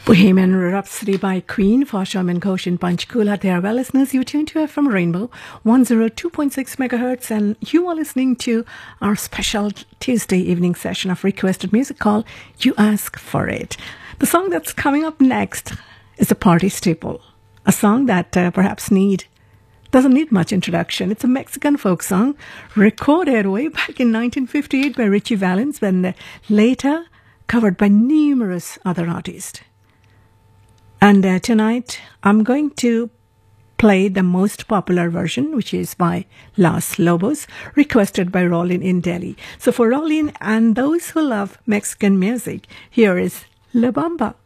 Bohemian Rhapsody by Queen for Sherman Ghosh in Panchkula. There, well, listeners, you tune to FM Rainbow 102.6 megahertz, and you are listening to our special Tuesday evening session of requested music called You Ask For It. The song that's coming up next is a party staple, a song that perhaps doesn't need much introduction. It's a Mexican folk song recorded way back in 1958 by Richie Valens, and later covered by numerous other artists. And tonight, I'm going to play the most popular version, which is by Los Lobos, requested by Rollin in Delhi. So for Rollin and those who love Mexican music, here is La Bamba.